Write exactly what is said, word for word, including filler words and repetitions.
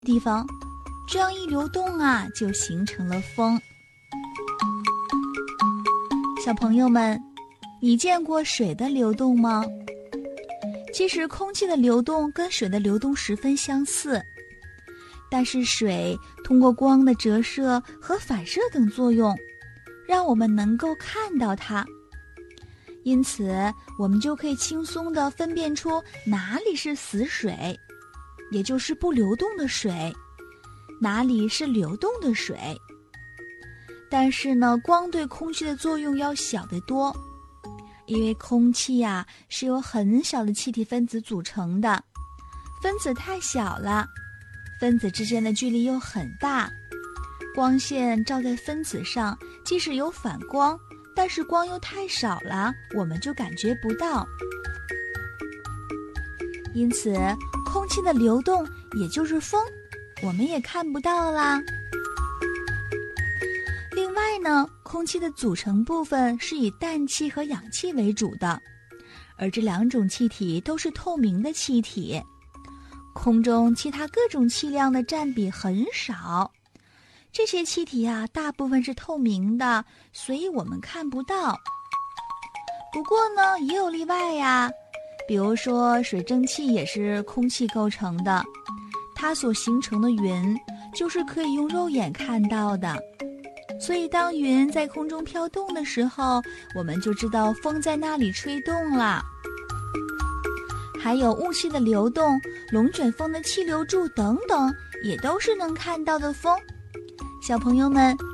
地方，这样一流动啊，就形成了风。小朋友们，你见过水的流动吗？其实空气的流动跟水的流动十分相似，但是水通过光的折射和反射等作用，让我们能够看到它。因此，我们就可以轻松地分辨出哪里是死水，也就是不流动的水，哪里是流动的水。但是呢，光对空气的作用要小得多，因为空气呀、啊、是由很小的气体分子组成的，分子太小了，分子之间的距离又很大，光线照在分子上，即使有反光，但是光又太少了，我们就感觉不到。因此，空气的流动，也就是风，我们也看不到啦。另外呢，空气的组成部分是以氮气和氧气为主的，而这两种气体都是透明的气体，空中其他各种气量的占比很少。这些气体啊，大部分是透明的，所以我们看不到。不过呢，也有例外呀，比如说水蒸气也是空气构成的，它所形成的云就是可以用肉眼看到的。所以当云在空中飘动的时候，我们就知道风在那里吹动了。还有雾气的流动、龙卷风的气流柱等等，也都是能看到的风。小朋友们，